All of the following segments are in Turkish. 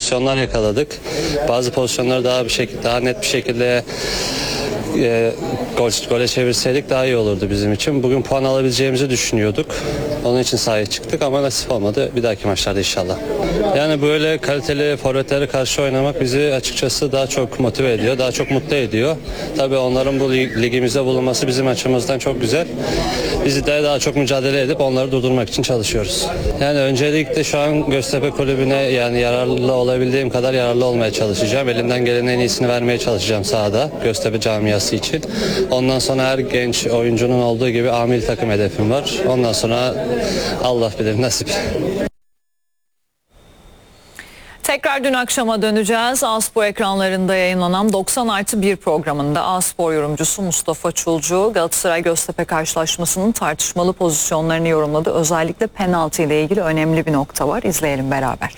pozisyonlar yakaladık. Bazı pozisyonları daha net bir şekilde gole çevirseydik daha iyi olurdu bizim için. Bugün puan alabileceğimizi düşünüyorduk. Onun için sahaya çıktık ama nasip olmadı. Bir dahaki maçlarda inşallah. Yani böyle kaliteli forvetlere karşı oynamak bizi açıkçası daha çok motive ediyor, daha çok mutlu ediyor. Tabii onların bu ligimizde bulunması bizim açımızdan çok güzel. Biz de daha çok mücadele edip onları durdurmak için çalışıyoruz. Yani öncelikle şu an Göztepe Kulübü'ne yani yararlı olabildiğim kadar yararlı olmaya çalışacağım. Elimden gelenin en iyisini vermeye çalışacağım sahada Göztepe camiası için. Ondan sonra her genç oyuncunun olduğu gibi amil takım hedefim var. Ondan sonra Allah bilir nasip. Tekrar dün akşama döneceğiz. A-Spor ekranlarında yayınlanan 90+1 programında A-Spor yorumcusu Mustafa Çulcu Galatasaray Göztepe karşılaşmasının tartışmalı pozisyonlarını yorumladı. Özellikle penaltı ile ilgili önemli bir nokta var. İzleyelim beraber.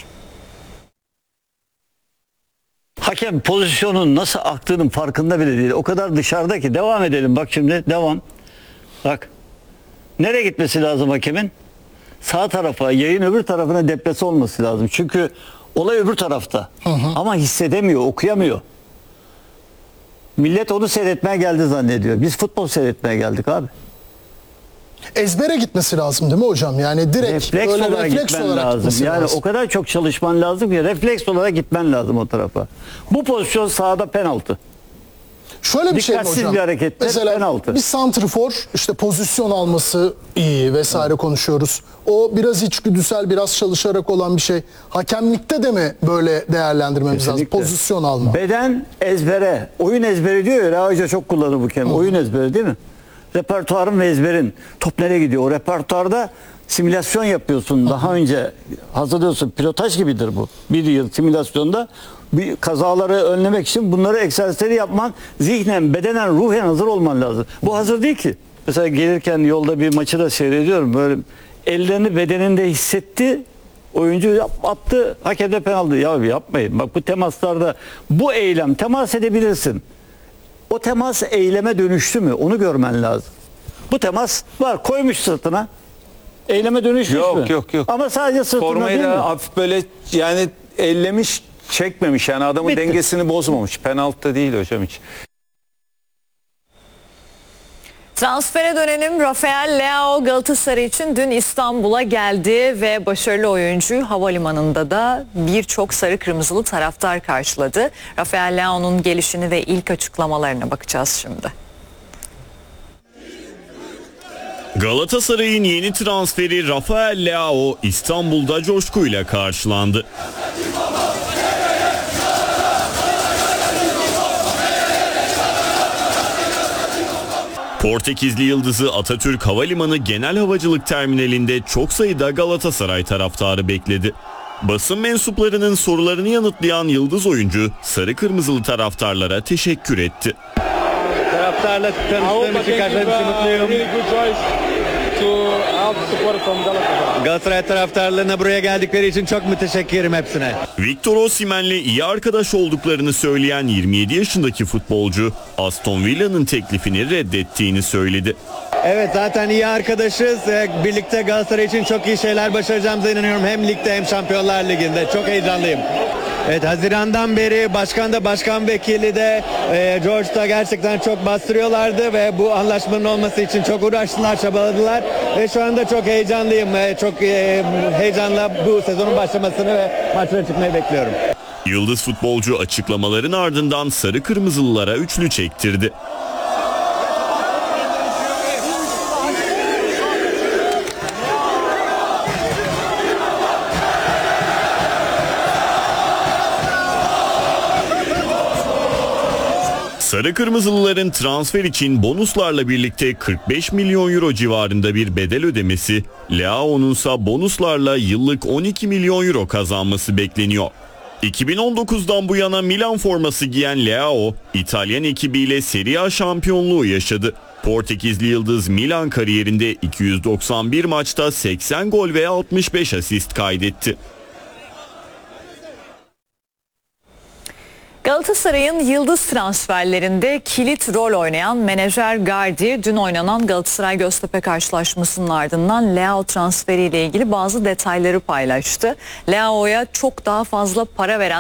Hakem pozisyonun nasıl aktığının farkında bile değil. O kadar dışarıda ki. Devam edelim. Bak şimdi devam. Bak. Nereye gitmesi lazım hakemin? Sağ tarafa, yayın öbür tarafına deplase olması lazım. Çünkü olay öbür tarafta. Ama hissedemiyor, okuyamıyor. Millet onu seyretmeye geldi zannediyor. Biz futbol seyretmeye geldik abi. Ezbere gitmesi lazım değil mi hocam? Yani direkt refleks öyle olarak refleks gitmen olarak lazım. Yani lazım. o kadar çok çalışman lazım ki refleks olarak gitmen lazım o tarafa. Bu pozisyon sahada penaltı. Şöyle bir şey mi Dikkatsiz hocam? bir harekette Mesela penaltı. bir santrfor işte pozisyon alması iyi vesaire konuşuyoruz. O biraz içgüdüsel, biraz çalışarak olan bir şey. Hakemlikte de mi böyle değerlendirmemiz lazım? Pozisyon alma. Beden ezbere, oyun ezberi diyor ya. Hoca çok kullanır bu kelime. Oyun ezberi değil mi? Repertuarın ve ezberin. Top nereye gidiyor? O repertuarda simülasyon yapıyorsun. Daha önce hazırlıyorsun. Pilotaj gibidir bu. Bir yıl simülasyonda bir kazaları önlemek için bunları egzersizleri yapman, zihnen, bedenen, ruhen hazır olman lazım. Bu hazır değil ki. Mesela gelirken yolda bir maçı da seyrediyorum. Böyle ellerini bedeninde hissetti. Oyuncu attı. Hakem de penaltı. Ya yapmayın. Bak bu temaslarda bu eylem temas edebilirsin. O temas eyleme dönüştü mü? Onu görmen lazım. Bu temas var. Koymuş sırtına. Eyleme dönüşmüş mü? Yok. Ama sadece sırtına Formayı değil mi? da hafif böyle yani ellemiş, çekmemiş. Yani adamın Bitti. dengesini bozmamış. Penaltı da değil hocam hiç. Transfere dönelim. Rafael Leao Galatasaray için dün İstanbul'a geldi ve başarılı oyuncuyu havalimanında da birçok sarı kırmızılı taraftar karşıladı. Rafael Leao'nun gelişini ve ilk açıklamalarına bakacağız şimdi. Galatasaray'ın yeni transferi Rafael Leao İstanbul'da coşkuyla karşılandı. Portekizli yıldızı Atatürk Havalimanı Genel Havacılık Terminali'nde çok sayıda Galatasaray taraftarı bekledi. Basın mensuplarının sorularını yanıtlayan yıldız oyuncu sarı kırmızılı taraftarlara teşekkür etti. Taraftarla tanıştığım için karşılaştığım mutluyum. Galatasaray taraftarlarına buraya geldikleri için çok müteşekkirim hepsine. Victor Osimhen'le iyi arkadaş olduklarını söyleyen 27 yaşındaki futbolcu Aston Villa'nın teklifini reddettiğini söyledi. Evet, zaten iyi arkadaşız. Birlikte Galatasaray için çok iyi şeyler başaracağımıza inanıyorum. Hem ligde hem Şampiyonlar Ligi'nde. Çok heyecanlıyım. Evet, Haziran'dan beri başkan vekili de George da gerçekten çok bastırıyorlardı ve bu anlaşmanın olması için çok uğraştılar, çabaladılar ve şu anda çok heyecanlıyım. Çok heyecanla bu sezonun başlamasını ve maçlara çıkmayı bekliyorum. Yıldız futbolcu açıklamaların ardından sarı kırmızılılara üçlü çektirdi. Sarı Kırmızılıların transfer için bonuslarla birlikte 45 milyon euro civarında bir bedel ödemesi, Leao'nunsa bonuslarla yıllık 12 milyon euro kazanması bekleniyor. 2019'dan bu yana Milan forması giyen Leao, İtalyan ekibiyle Serie A şampiyonluğu yaşadı. Portekizli yıldız Milan kariyerinde 291 maçta 80 gol ve 65 asist kaydetti. Galatasaray'ın yıldız transferlerinde kilit rol oynayan menajer Gardi dün oynanan Galatasaray Göztepe karşılaşmasının ardından Leao transferiyle ilgili bazı detayları paylaştı. Leao'ya çok daha fazla para veren